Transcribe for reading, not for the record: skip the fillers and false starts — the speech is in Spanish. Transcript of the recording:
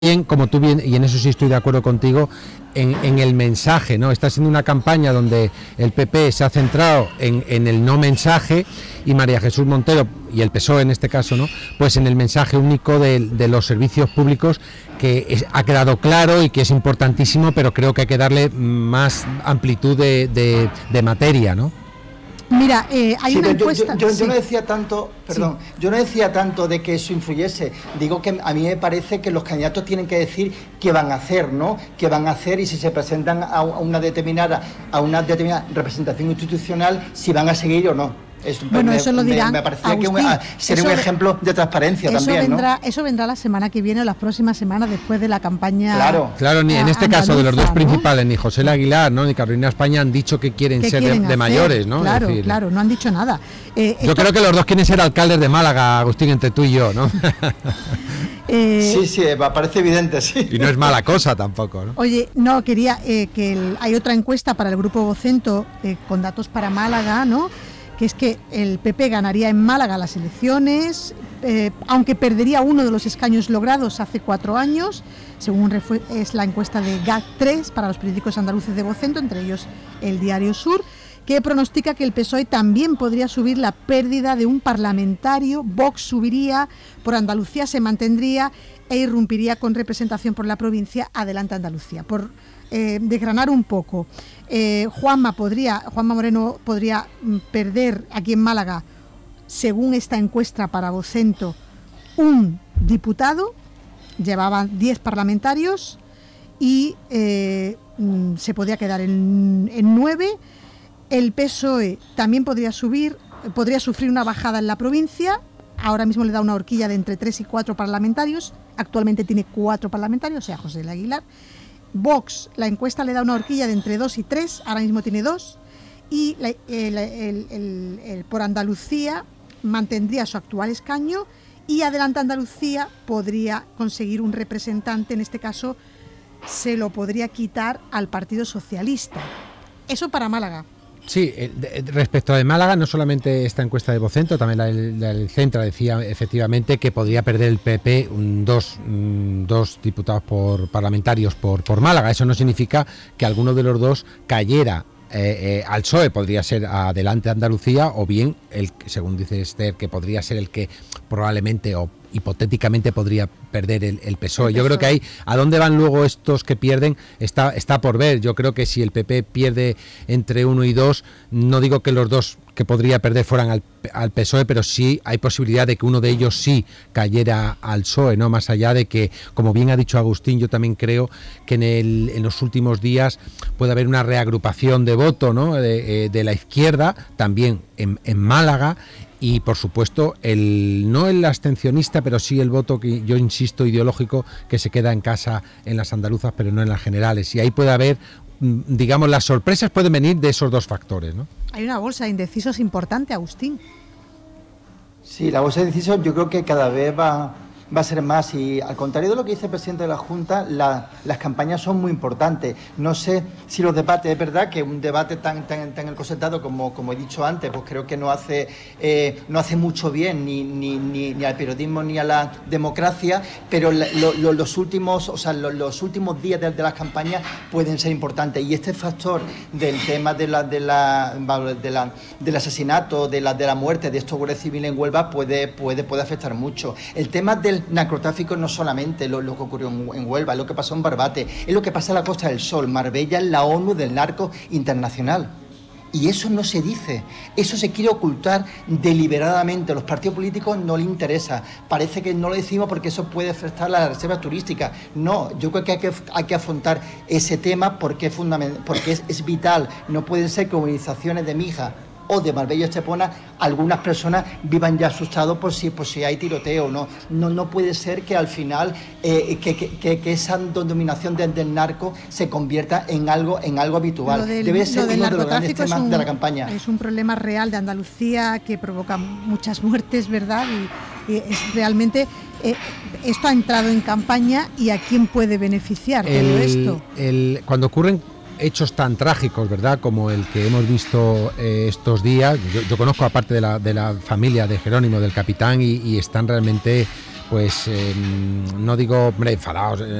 Bien, como tú bien, y en eso sí estoy de acuerdo contigo, en el mensaje, ¿no? Está siendo una campaña donde el PP se ha centrado en el no mensaje y María Jesús Montero, y el PSOE en este caso, ¿no? Pues en el mensaje único de los servicios públicos, que ha quedado claro y que es importantísimo, pero creo que hay que darle más amplitud de materia, ¿no? Mira, hay una encuesta... Yo no decía tanto, perdón, yo no decía tanto de que eso influyese. Digo que a mí me parece que los candidatos tienen que decir qué van a hacer, ¿no? Qué van a hacer y si se presentan a una determinada representación institucional, si van a seguir o no. Eso lo dirán. Me parecía Agustín, que sería un ejemplo de transparencia también, ¿no? Eso vendrá la semana que viene o las próximas semanas después de la campaña. Claro, ni en este caso de los dos principales, ni José Aguilar, ¿no? Ni Carolina España han dicho que quieren ser de mayores, ¿no? Claro, es decir, claro, no han dicho nada. Yo creo que los dos quieren ser alcaldes de Málaga, Agustín, entre tú y yo, ¿no? Sí, parece evidente, sí. Y no es mala cosa tampoco, ¿no? Oye, no, quería hay otra encuesta para el Grupo Vocento con datos para Málaga, ¿no? Que es que el PP ganaría en Málaga las elecciones, aunque perdería uno de los escaños logrados hace 4 años, según es la encuesta de GAT3 para los periódicos andaluces de Vocento, entre ellos el Diario Sur, que pronostica que el PSOE también podría subir la pérdida de un parlamentario, Vox subiría, por Andalucía se mantendría e irrumpiría con representación por la provincia Adelante Andalucía. Por desgranar un poco, Juanma Moreno podría perder aquí en Málaga, según esta encuesta para Vocento, un diputado, llevaban 10 parlamentarios y se podría quedar en 9. El PSOE también podría sufrir una bajada en la provincia. Ahora mismo le da una horquilla de entre 3 y 4 parlamentarios. Actualmente tiene 4 parlamentarios, o sea, José Aguilar. Vox, la encuesta le da una horquilla de entre 2 y 3, ahora mismo tiene 2. Y por Andalucía mantendría su actual escaño y Adelante Andalucía podría conseguir un representante, en este caso se lo podría quitar al Partido Socialista. Eso para Málaga. Sí, respecto a Málaga, no solamente esta encuesta de Vocento, también la del Centra decía efectivamente que podría perder el PP dos diputados parlamentarios por Málaga. Eso no significa que alguno de los dos cayera al PSOE, podría ser Adelante Andalucía, o bien, según dice Esther, que podría ser el que probablemente o hipotéticamente podría perder el PSOE. Yo creo que ahí, a dónde van luego estos que pierden, está por ver. Yo creo que si el PP pierde entre 1 y 2, no digo que los dos que podría perder fueran al PSOE, pero sí hay posibilidad de que uno de ellos sí cayera al PSOE, ¿no? Más allá de que, como bien ha dicho Agustín, yo también creo que en los últimos días puede haber una reagrupación de voto, ¿no? de la izquierda, también en Málaga. Y por supuesto no el abstencionista, pero sí el voto, que yo insisto, ideológico, que se queda en casa en las andaluzas, pero no en las generales. Y ahí puede haber, digamos, las sorpresas pueden venir de esos dos factores, ¿no? Hay una bolsa de indecisos importante, Agustín. Sí, la bolsa de indecisos yo creo que cada vez va a ser más, y al contrario de lo que dice el presidente de la Junta, las campañas son muy importantes. No sé si los debates, es verdad que un debate tan encorsetado como he dicho antes, pues creo que no hace mucho bien ni al periodismo ni a la democracia, pero los últimos días de las campañas pueden ser importantes, y este factor del tema del asesinato, de la muerte de estos guardias civiles en Huelva puede afectar mucho. El tema del narcotráfico no solamente lo que ocurrió en Huelva, es lo que pasó en Barbate, es lo que pasa en la Costa del Sol. Marbella es la ONU del narco internacional. Y eso no se dice, eso se quiere ocultar deliberadamente. A los partidos políticos no les interesa, parece que no lo decimos porque eso puede afectar a las reservas turísticas. No, yo creo que hay que afrontar ese tema porque es fundamental, porque es vital. No pueden ser que organizaciones de Mija o de Marbella Estepona, algunas personas vivan ya asustados por si hay tiroteo. No puede ser que al final que esa dominación del narco se convierta en algo habitual. Debe ser uno de los grandes temas de la campaña. Es un problema real de Andalucía que provoca muchas muertes, ¿verdad? Y es realmente esto ha entrado en campaña, y ¿a quién puede beneficiar todo esto? Cuando ocurren hechos tan trágicos, ¿verdad?, como el que hemos visto estos días. Yo conozco, aparte de la familia de Jerónimo, del capitán, y están realmente pues no digo, hombre, enfadados,